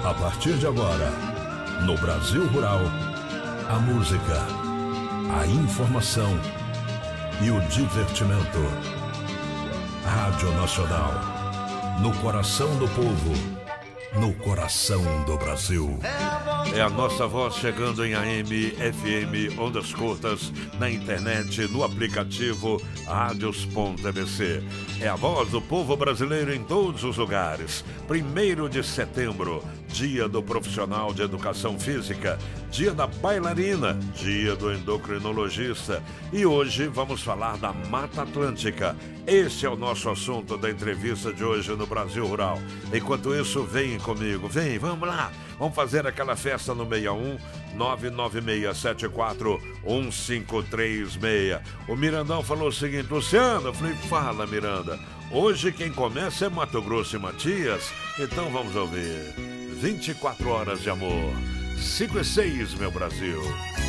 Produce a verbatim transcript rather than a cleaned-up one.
A partir de agora, no Brasil Rural, a música, a informação e o divertimento. Rádio Nacional, no coração do povo, no coração do Brasil. É a nossa voz chegando em A M, F M, ondas curtas, na internet, no aplicativo radios ponto m c. É a voz do povo brasileiro em todos os lugares. Primeiro de setembro, dia do profissional de educação física, dia da bailarina, dia do endocrinologista. E hoje vamos falar da Mata Atlântica. Este é o nosso assunto da entrevista de hoje no Brasil Rural. Enquanto isso, vem comigo, vem, vamos lá. Vamos fazer aquela festa no seis um nove nove seis sete quatro um cinco três seis. O Mirandão falou o seguinte: Luciano, eu falei, fala, Miranda. Hoje quem começa é Mato Grosso e Matias, então vamos ouvir. vinte e quatro horas de amor. cinco e seis, meu Brasil.